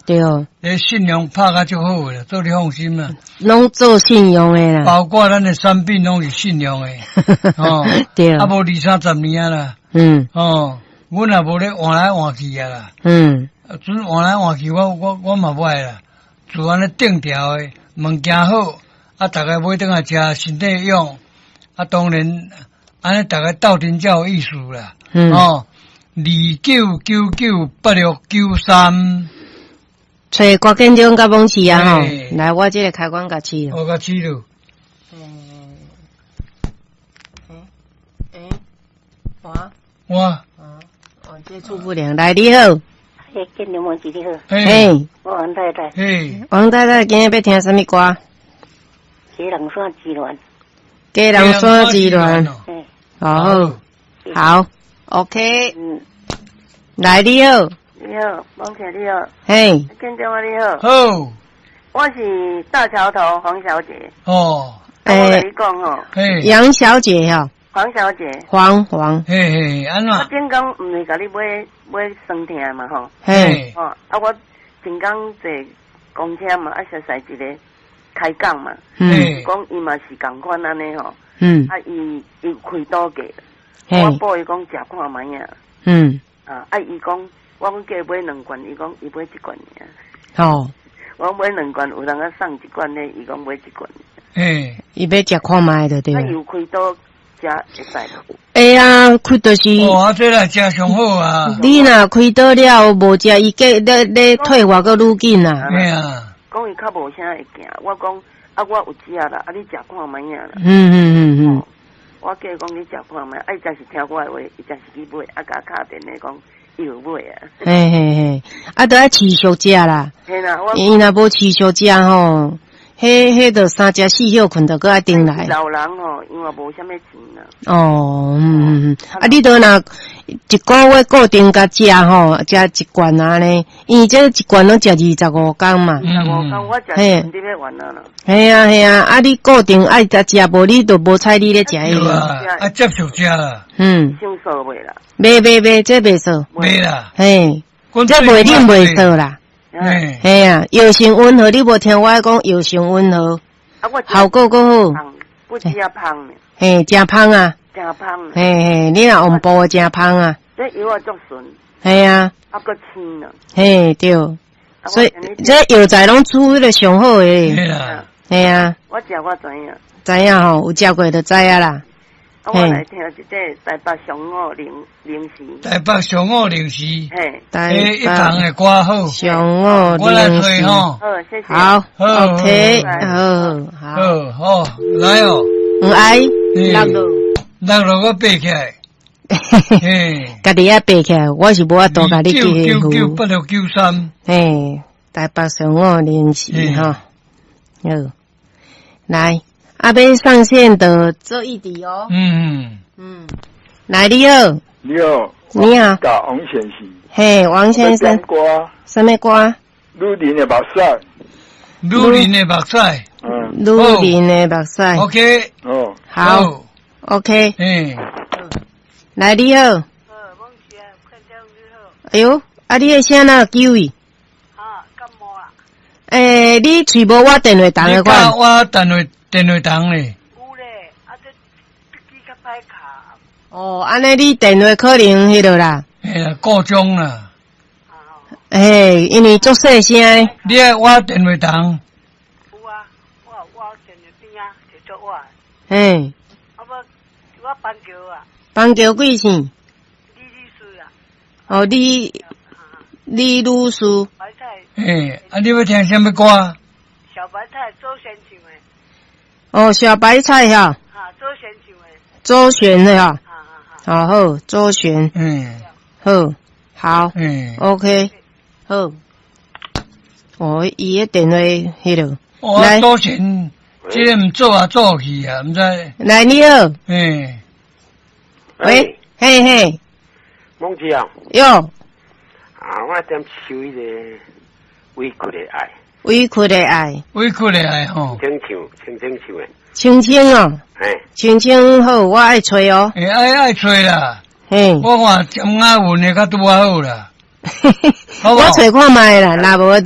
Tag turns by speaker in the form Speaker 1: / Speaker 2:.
Speaker 1: 对哦，
Speaker 2: 信用拍甲足好诶，做你放心啦。
Speaker 1: 拢做信用诶啦，
Speaker 2: 包括咱诶产品拢是信用诶，哦，
Speaker 1: 对
Speaker 2: 啊无20-30年啊啦，哦，阮也无咧换来换去啊啦，阵换来换去我嘛不爱啦，做安尼定调诶，物件好，啊，逐个买倒来食，身体用，啊，当然安尼逐个斗阵才有意思啦，哦，29998693。
Speaker 1: 找郭建中甲蒙氏啊吼，来我这个开关甲试。
Speaker 2: 我甲试了。我。
Speaker 1: 接触不良，来你好。
Speaker 3: 建中蒙氏你好。
Speaker 1: 嘿。
Speaker 3: 我王太太。
Speaker 2: 嘿。
Speaker 1: 王太太今日要听什么歌？
Speaker 3: 鸡人山之恋。
Speaker 1: 鸡人山之恋。
Speaker 3: 哦。
Speaker 1: 好。OK。来你好。
Speaker 3: 你好，王姐你好。
Speaker 1: 嘿。
Speaker 3: 建中啊你好。
Speaker 2: 好。
Speaker 3: 我是大桥头黄小姐。
Speaker 2: 哦。
Speaker 3: 我跟你讲吼。
Speaker 2: 嘿。
Speaker 1: 杨小姐吼。
Speaker 3: 黄小姐。
Speaker 1: 黄。
Speaker 2: 嘿嘿，安怎？
Speaker 3: 我正讲毋是甲你买酸甜嘛吼。
Speaker 1: 嘿。
Speaker 3: 哦，啊我正讲坐公车嘛，啊熟悉一个开讲嘛。讲伊嘛是共款安尼吼。啊伊开刀价。我报伊讲食看卖啊。啊伊讲。我讲价买2罐，伊讲伊买1罐尔。
Speaker 1: 哦。我
Speaker 3: 买2罐，有人啊送1罐呢，伊讲买1罐。
Speaker 1: 伊要食看卖的对。
Speaker 3: 啊，有开刀食会使。
Speaker 1: 啊，开刀是。
Speaker 2: 哦，这来食上好啊。
Speaker 1: 你若开刀了，无食伊计咧退化个愈紧啊。
Speaker 2: 嘿啊。
Speaker 3: 讲伊较无啥会惊，我讲啊，我有食啦，啊，你食看卖啊啦。我叫伊讲你食看卖，啊，伊真是听我的话，伊真是去买，啊，甲敲电话讲。有买啊！
Speaker 1: 嘿，啊，都要持续食啦。
Speaker 3: 嘿啦，
Speaker 1: 伊若无持续食吼，迄着3只4休困着搁爱顶来。
Speaker 3: 老人吼，因为无啥物钱啦。
Speaker 1: 哦，啊，你都若一个月固定甲食吼，食1罐啊呢，因为这1罐拢食25天嘛。
Speaker 3: 25天，我食1日要完了啦。
Speaker 1: 嘿啊，啊，你固定爱食，无你就无采你咧食迄个。
Speaker 2: 啊，接受食啦。
Speaker 3: 上数袂啦。
Speaker 1: 袂，这袂数。
Speaker 2: 袂啦。
Speaker 1: 嘿，这袂啉袂数啦。嘿啊，药性温和，你无听我讲药性温和，效果够好。
Speaker 3: 不只啊芳呢。
Speaker 1: 嘿，真芳啊。
Speaker 3: 真芳。
Speaker 1: 嘿，你若红布真芳啊。
Speaker 3: 这药啊足顺。
Speaker 1: 嘿啊。
Speaker 3: 啊，搁青呢。
Speaker 1: 嘿，对。所以这药材拢出迄个上好诶。
Speaker 2: 嘿啦。
Speaker 1: 嘿啊。
Speaker 3: 我知影。
Speaker 1: 知影吼，有食过就知影啦。
Speaker 3: 我来听一个台北上午零时。
Speaker 2: 台北上午零时。
Speaker 3: 嘿。
Speaker 2: 一堂的歌好。
Speaker 1: 上午
Speaker 2: 我来吹吼。
Speaker 3: 好，谢谢。
Speaker 1: 好 ，OK， 好，
Speaker 2: 来哦。
Speaker 1: 唔爱，
Speaker 2: 落落我爬起来。
Speaker 1: 家己也爬起来，我是无法度甲你记
Speaker 2: 迄个。9998693。
Speaker 1: 嘿，台北上午零时哈。好，来。阿要上线的做一题哦。来你好。
Speaker 4: 你好。
Speaker 1: 你好。
Speaker 4: 甲王先生。
Speaker 1: 嘿，王先生。
Speaker 4: 歌。
Speaker 1: 什么歌？
Speaker 4: 女人的目屎。
Speaker 2: 女人的目屎。
Speaker 1: 女人的目屎。
Speaker 2: OK。
Speaker 4: 哦。
Speaker 1: 好。OK。来你好。哎呦，啊你的声哪久伊？
Speaker 3: 感冒啦。
Speaker 1: 你喙无我电话筒的款。
Speaker 2: 我电话筒咧。
Speaker 3: 有咧，啊这机较歹卡。
Speaker 1: 哦，安尼你电话可能迄落啦。
Speaker 2: 嘿啦，故障啦。
Speaker 1: 嘿，因为足细声。
Speaker 2: 你爱我电话筒？
Speaker 3: 有啊，我电话边啊，就做我。
Speaker 1: 嘿。
Speaker 3: 我邦桥啊。
Speaker 1: 邦桥几姓？
Speaker 3: 李律师啊。
Speaker 1: 哦，李律师。
Speaker 3: 白菜。
Speaker 2: 嘿，啊，你要听什么歌？
Speaker 3: 小白菜周旋唱的。
Speaker 1: 哦，小白菜哈。
Speaker 3: 周旋唱的。
Speaker 1: 周旋的哈。好，周旋。好。OK。好。哦，伊个电话迄落。
Speaker 2: 我周旋，这个唔做啊做去啊，唔知。
Speaker 1: 来，你好。喂，嘿。
Speaker 5: 孟子啊。
Speaker 1: 哟。
Speaker 5: 我点收迄个委屈的爱。
Speaker 1: 委屈的爱。
Speaker 2: 委屈的爱吼。
Speaker 5: 轻唱的。
Speaker 1: 青青哦。青青好，我爱吹哦。
Speaker 2: 爱吹啦。
Speaker 1: 我
Speaker 2: 看尖雅韵的较拄好啦。
Speaker 1: 我吹看卖啦，若无